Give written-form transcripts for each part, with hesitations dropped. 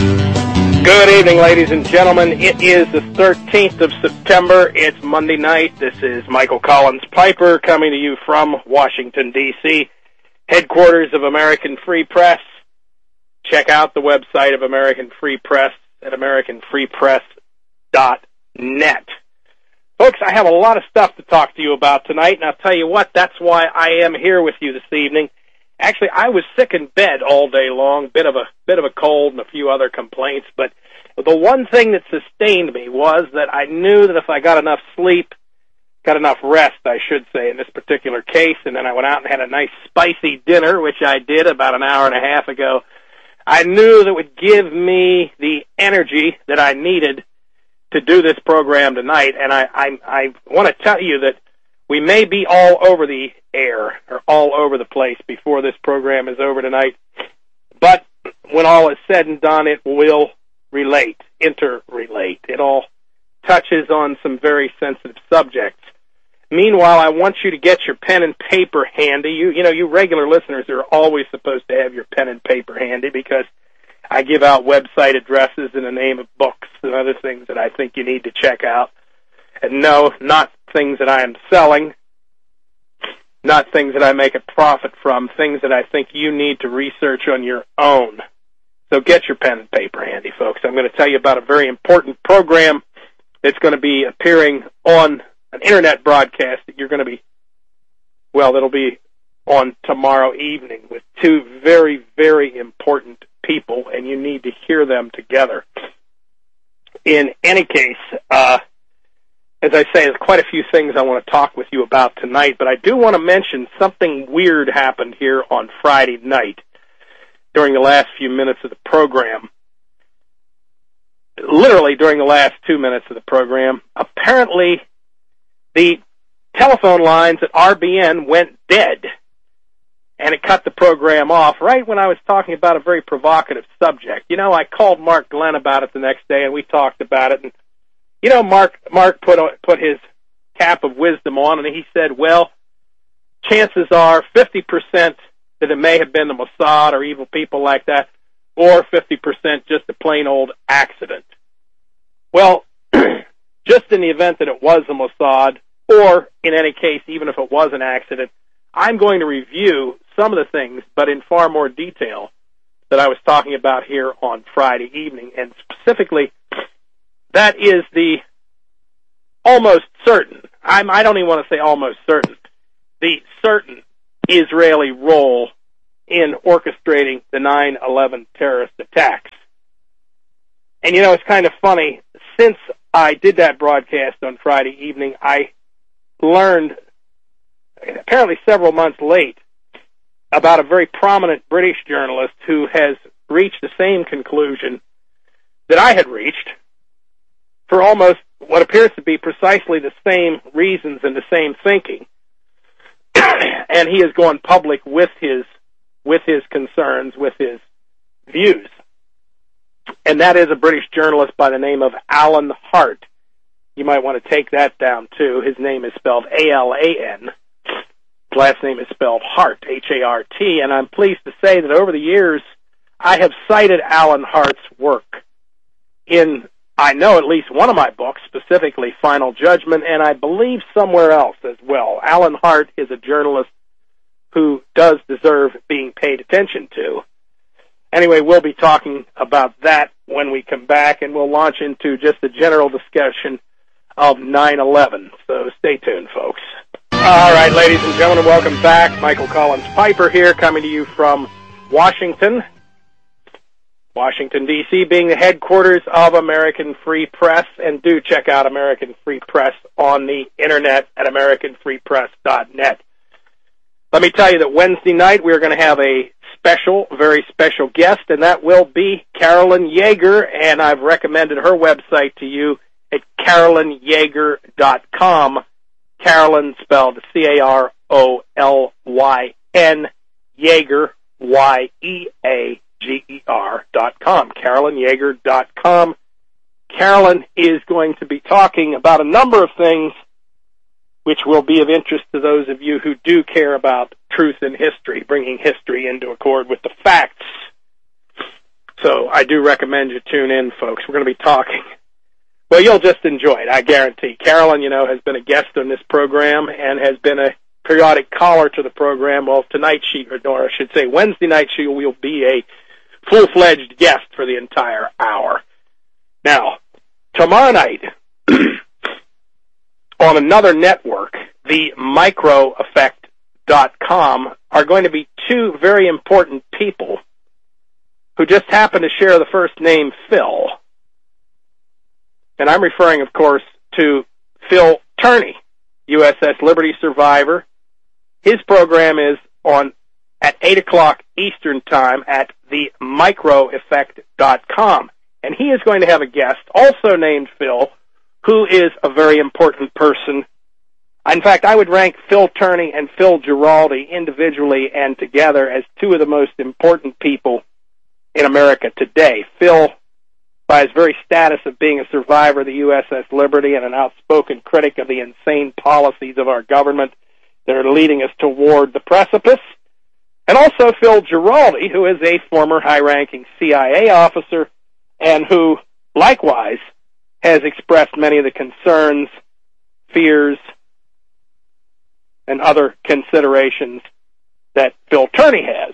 Good evening, ladies and gentlemen. It is the 13th of September. It's Monday night. This is Michael Collins Piper coming to you from Washington, D.C., headquarters of American Free Press. Check out the website of American Free Press at americanfreepress.net. Folks, I have a lot of stuff to talk to you about tonight, and I'll tell you what, that's why I am here with you this evening. Actually, I was sick in bed all day long, bit of a cold and a few other complaints, but the one thing that sustained me was that I knew that if I got enough sleep, got enough rest, I should say, in this particular case, and then I went out and had a nice spicy dinner, which I did about an hour and a half ago, I knew that would give me the energy that I needed to do this program tonight, and I want to tell you that we may be all over the air or all over the place before this program is over tonight, but when all is said and done, it will interrelate. It all touches on some very sensitive subjects. Meanwhile, I want you to get your pen and paper handy. You regular listeners are always supposed to have your pen and paper handy because I give out website addresses in the name of books and other things that I think you need to check out. And no, not things that I am selling, not things that I make a profit from, things that I think you need to research on your own. So get your pen and paper handy, folks. I'm going to tell you about a very important program that's going to be appearing on an internet broadcast that that'll be on tomorrow evening with two very, very important people, and you need to hear them together. In any case, as I say, there's quite a few things I want to talk with you about tonight, but I do want to mention something weird happened here on Friday night during the last few minutes of the program. Literally during the last 2 minutes of the program, apparently the telephone lines at RBN went dead, and it cut the program off right when I was talking about a very provocative subject. I called Mark Glenn about it the next day, and we talked about it, and Mark put his cap of wisdom on, and he said, well, chances are 50% that it may have been the Mossad or evil people like that, or 50% just a plain old accident. Well, just in the event that it was the Mossad, or in any case, even if it was an accident, I'm going to review some of the things, but in far more detail, that I was talking about here on Friday evening, and specifically, that is the almost certain, I don't even want to say almost certain, the certain Israeli role in orchestrating the 9/11 terrorist attacks. And it's kind of funny, since I did that broadcast on Friday evening, I learned, apparently several months late, about a very prominent British journalist who has reached the same conclusion that I had reached, for almost what appears to be precisely the same reasons and the same thinking. And he has gone public with his concerns, with his views. And that is a British journalist by the name of Alan Hart. You might want to take that down, too. His name is spelled A-L-A-N. His last name is spelled Hart, H-A-R-T. And I'm pleased to say that over the years, I have cited Alan Hart's work in, I know, at least one of my books, specifically Final Judgment, and I believe somewhere else as well. Alan Hart is a journalist who does deserve being paid attention to. Anyway, we'll be talking about that when we come back, and we'll launch into just a general discussion of 9/11. So stay tuned, folks. All right, ladies and gentlemen, welcome back. Michael Collins Piper here, coming to you from Washington, D.C., being the headquarters of American Free Press. And do check out American Free Press on the internet at americanfreepress.net. Let me tell you that Wednesday night we're going to have a special, very special guest, and that will be Carolyn Yeager, and I've recommended her website to you at carolynyeager.com. Carolyn spelled C-A-R-O-L-Y-N, Yeager, Y-E-A-G-E-R.com, carolynyeager.com. Carolyn is going to be talking about a number of things which will be of interest to those of you who do care about truth in history, bringing history into accord with the facts. So I do recommend you tune in, folks. We're going to be talking. Well, you'll just enjoy it, I guarantee. Carolyn, has been a guest on this program and has been a periodic caller to the program. Well, tonight or I should say Wednesday night, she will be a full-fledged guest for the entire hour. Now, tomorrow night, on another network, the microeffect.com, are going to be two very important people who just happen to share the first name Phil. And I'm referring, of course, to Phil Turney, USS Liberty survivor. His program is on at 8 o'clock Eastern Time at themicroeffect.com. And he is going to have a guest, also named Phil, who is a very important person. In fact, I would rank Phil Turney and Phil Giraldi individually and together as two of the most important people in America today. Phil, by his very status of being a survivor of the USS Liberty and an outspoken critic of the insane policies of our government that are leading us toward the precipice. And also Phil Giraldi, who is a former high-ranking CIA officer and who, likewise, has expressed many of the concerns, fears, and other considerations that Phil Turney has.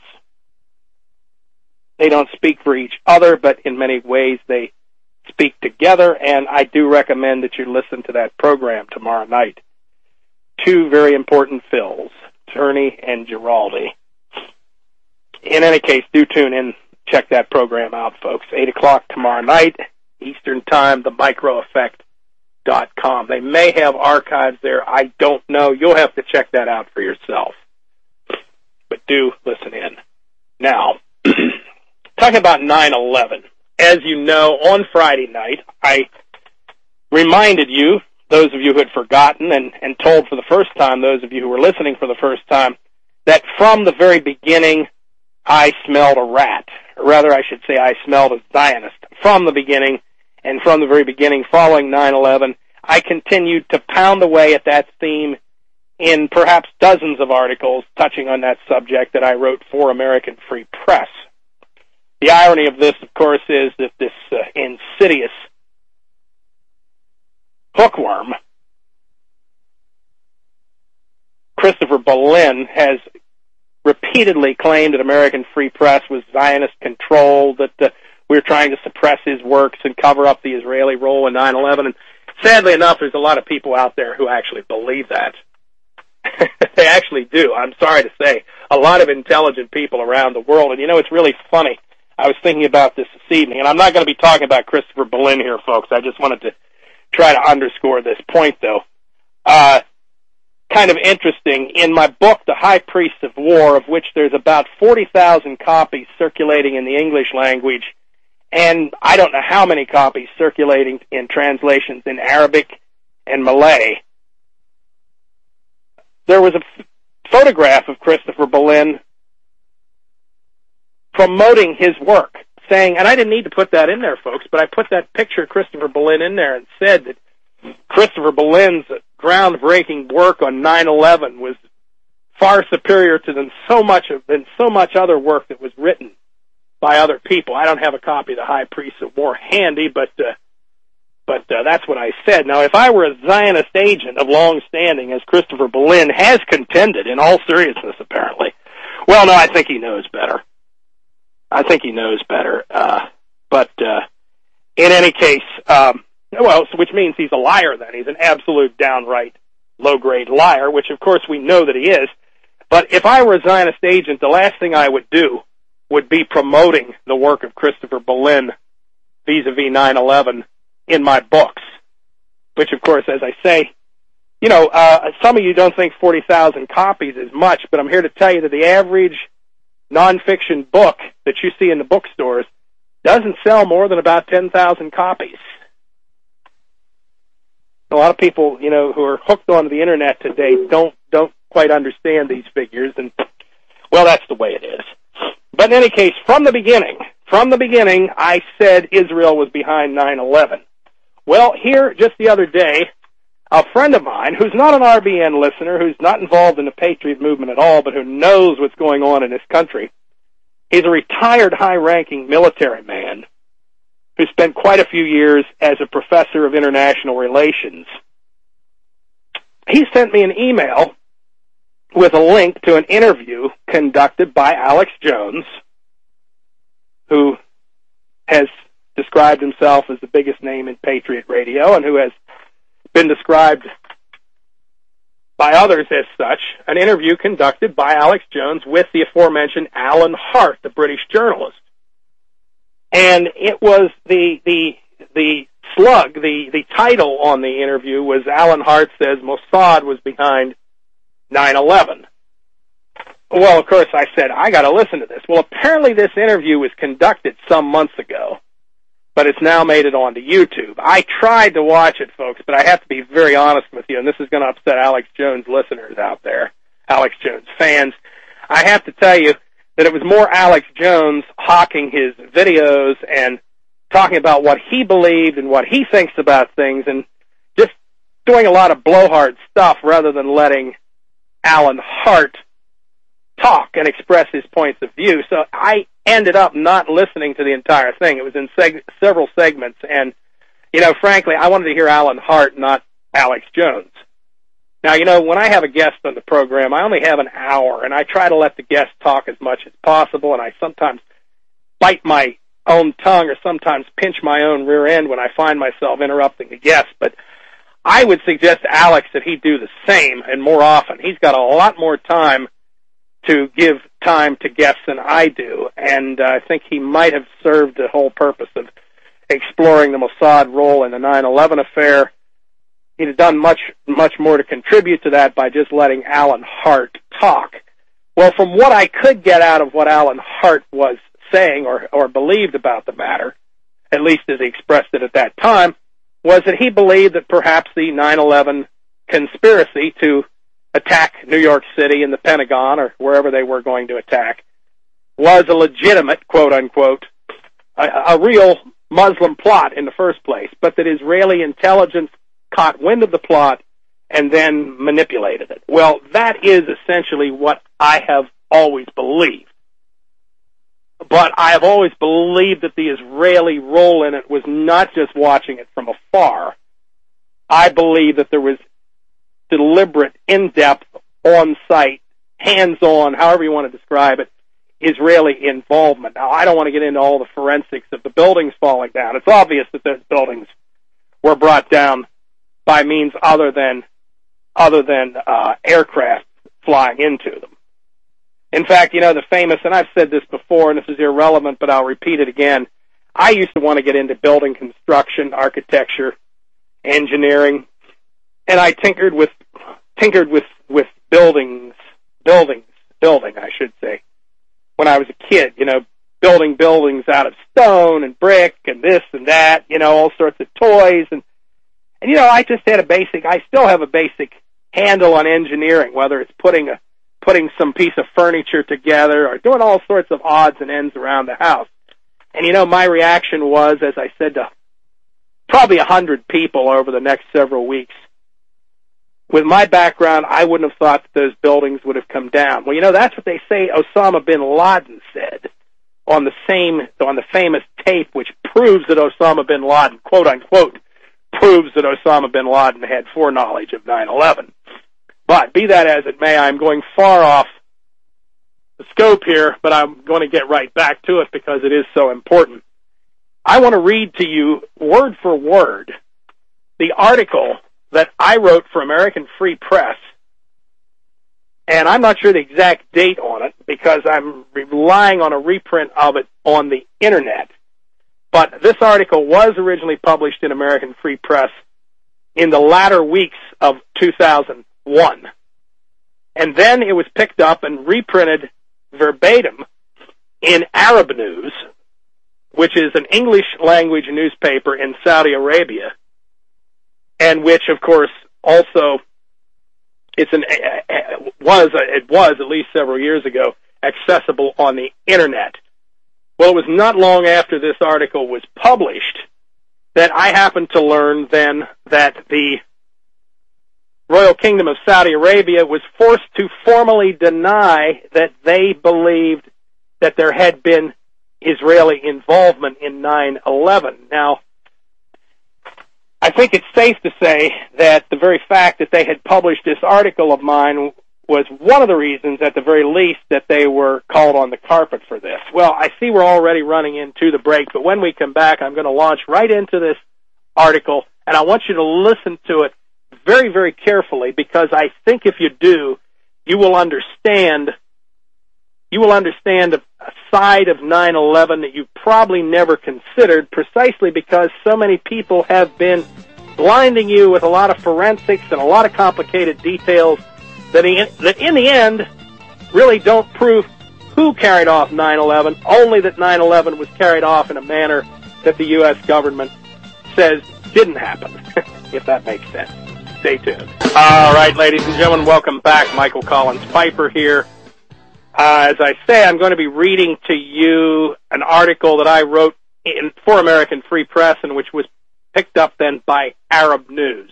They don't speak for each other, but in many ways they speak together, and I do recommend that you listen to that program tomorrow night. Two very important Phils, Turney and Giraldi. In any case, do tune in, check that program out, folks. 8 o'clock tomorrow night, Eastern Time, themicroeffect.com. They may have archives there. I don't know. You'll have to check that out for yourself. But do listen in. Now, talking about 9/11. As you know, on Friday night, I reminded you, those of you who had forgotten, and told for the first time, those of you who were listening for the first time, that from the very beginning, I smelled a rat. Or rather, I should say I smelled a Zionist. From the beginning, and from the very beginning following 9/11, I continued to pound away at that theme in perhaps dozens of articles touching on that subject that I wrote for American Free Press. The irony of this, of course, is that this insidious hookworm, Christopher Berlin, has repeatedly claimed that American Free Press was Zionist-controlled, that we were trying to suppress his works and cover up the Israeli role in 9/11. And sadly enough, there's a lot of people out there who actually believe that. They actually do. I'm sorry to say. A lot of intelligent people around the world. And it's really funny. I was thinking about this evening, and I'm not going to be talking about Christopher Berlin here, folks. I just wanted to try to underscore this point, though. Kind of interesting, in my book, The High Priests of War, of which there's about 40,000 copies circulating in the English language, and I don't know how many copies circulating in translations in Arabic and Malay, there was a photograph of Christopher Berlin promoting his work, saying, and I didn't need to put that in there, folks, but I put that picture of Christopher Berlin in there and said that Christopher Berlin's groundbreaking work on 9/11 was far superior to so much other work that was written by other people. I don't have a copy of The High Priests of War handy, but that's what I said. Now, if I were a Zionist agent of long standing, as Christopher Berlin has contended in all seriousness, apparently, well, no, I think he knows better. But in any case, which means he's a liar then. He's an absolute downright low-grade liar, which of course we know that he is. But if I were a Zionist agent, the last thing I would do would be promoting the work of Christopher Berlin vis-a-vis 9/11 in my books, which of course, as I say, some of you don't think 40,000 copies is much, but I'm here to tell you that the average nonfiction book that you see in the bookstores doesn't sell more than about 10,000 copies. A lot of people, who are hooked onto the internet today don't quite understand these figures, and, well, that's the way it is. But in any case, from the beginning, I said Israel was behind 9/11. Well, here, just the other day, a friend of mine, who's not an RBN listener, who's not involved in the Patriot movement at all, but who knows what's going on in this country, He's a retired high-ranking military man who spent quite a few years as a professor of international relations. He sent me an email with a link to an interview conducted by Alex Jones, who has described himself as the biggest name in Patriot Radio and who has been described by others as such, an interview conducted by Alex Jones with the aforementioned Alan Hart, the British journalist. And it was the slug, the title on the interview was Alan Hart says Mossad was behind 9/11. Well, of course, I said, I got to listen to this. Well, apparently this interview was conducted some months ago, but it's now made it onto YouTube. I tried to watch it, folks, but I have to be very honest with you, and this is going to upset Alex Jones listeners out there, Alex Jones fans. I have to tell you that it was more Alex Jones hawking his videos and talking about what he believed and what he thinks about things and just doing a lot of blowhard stuff rather than letting Alan Hart talk and express his points of view. So I ended up not listening to the entire thing. It was in several segments, and, frankly, I wanted to hear Alan Hart, not Alex Jones. Now, when I have a guest on the program, I only have an hour, and I try to let the guest talk as much as possible, and I sometimes bite my own tongue or sometimes pinch my own rear end when I find myself interrupting the guest. But I would suggest to Alex that he do the same and more often. He's got a lot more time to give time to guests than I do, and I think he might have served the whole purpose of exploring the Mossad role in the 9/11 affair. He'd have done much more to contribute to that by just letting Alan Hart talk. Well, from what I could get out of what Alan Hart was saying or believed about the matter, at least as he expressed it at that time, was that he believed that perhaps the 9/11 conspiracy to attack New York City and the Pentagon or wherever they were going to attack was a legitimate, quote-unquote, a real Muslim plot in the first place, but that Israeli intelligence caught wind of the plot and then manipulated it. Well, that is essentially what I have always believed. But I have always believed that the Israeli role in it was not just watching it from afar. I believe that there was deliberate, in-depth, on-site, hands-on, however you want to describe it, Israeli involvement. Now, I don't want to get into all the forensics of the buildings falling down. It's obvious that those buildings were brought down by means other than aircraft flying into them. In fact, the famous, and I've said this before, and this is irrelevant, but I'll repeat it again. I used to want to get into building construction, architecture, engineering, and I tinkered with building, I should say, when I was a kid, building buildings out of stone and brick and this and that, all sorts of toys. And I just had I still have a basic handle on engineering, whether it's putting some piece of furniture together or doing all sorts of odds and ends around the house. And, my reaction was, as I said to probably 100 people over the next several weeks, with my background, I wouldn't have thought that those buildings would have come down. Well, that's what they say Osama bin Laden said on the famous tape, which proves that Osama bin Laden, quote unquote, proves that Osama bin Laden had foreknowledge of 9/11. But be that as it may, I'm going far off the scope here, but I'm going to get right back to it because it is so important. I want to read to you, word for word, the article that I wrote for American Free Press, and I'm not sure the exact date on it because I'm relying on a reprint of it on the Internet. But this article was originally published in American Free Press in the latter weeks of 2001. And then it was picked up and reprinted verbatim in Arab News, which is an English-language newspaper in Saudi Arabia, and which, of course, also it was at least several years ago accessible on the Internet. Well, it was not long after this article was published that I happened to learn then that the Royal Kingdom of Saudi Arabia was forced to formally deny that they believed that there had been Israeli involvement in 9/11. Now, I think it's safe to say that the very fact that they had published this article of mine was one of the reasons, at the very least, that they were called on the carpet for this. Well, I see we're already running into the break, but when we come back, I'm going to launch right into this article, and I want you to listen to it very, very carefully, because I think if you do, you will understand a side of 9/11 that you probably never considered, precisely because so many people have been blinding you with a lot of forensics and a lot of complicated details that in the end really don't prove who carried off 9/11, only that 9/11 was carried off in a manner that the U.S. government says didn't happen, if that makes sense. Stay tuned. All right, ladies and gentlemen, welcome back. Michael Collins Piper here. As I say, I'm going to be reading to you an article that I wrote for American Free Press, and which was picked up then by Arab News.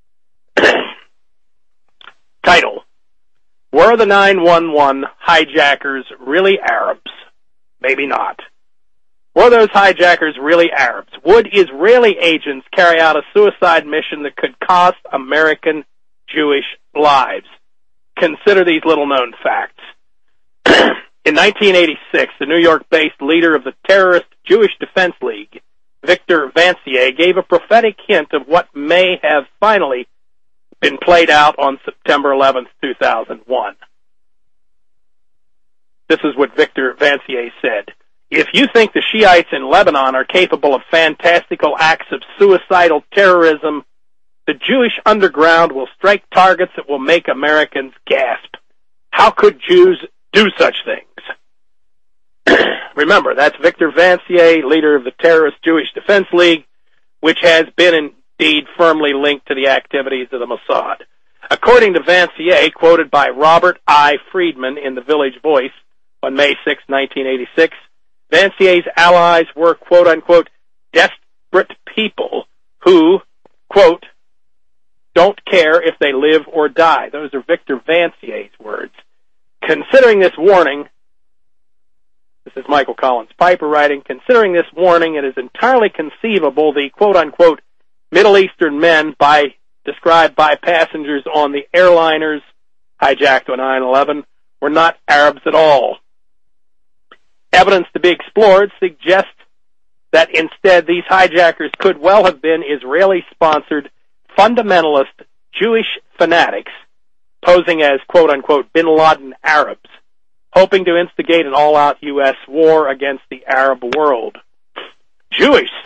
Title: Were the 9/11 hijackers really Arabs? Maybe not. Were those hijackers really Arabs? Would Israeli agents carry out a suicide mission that could cost American Jewish lives? Consider these little-known facts. In 1986, the New York-based leader of the terrorist Jewish Defense League, Victor Vancier, gave a prophetic hint of what may have finally been played out on September 11th, 2001. This is what Victor Vancier said. If you think the Shiites in Lebanon are capable of fantastical acts of suicidal terrorism, the Jewish underground will strike targets that will make Americans gasp. How could Jews do such things? Remember, that's Victor Vancier, leader of the terrorist Jewish Defense League, which has been indeed firmly linked to the activities of the Mossad. According to Vancier, quoted by Robert I. Friedman in the Village Voice on May 6, 1986, Vancier's allies were, quote-unquote, desperate people who, quote, don't care if they live or die. Those are Victor Vancier's words. Considering this warning, this is Michael Collins Piper writing, considering this warning, it is entirely conceivable the, quote-unquote, Middle Eastern men described by passengers on the airliners hijacked on 9/11 were not Arabs at all. Evidence to be explored suggests that instead these hijackers could well have been Israeli-sponsored fundamentalist Jewish fanatics posing as, quote-unquote, bin Laden Arabs, hoping to instigate an all-out U.S. war against the Arab world. Jewish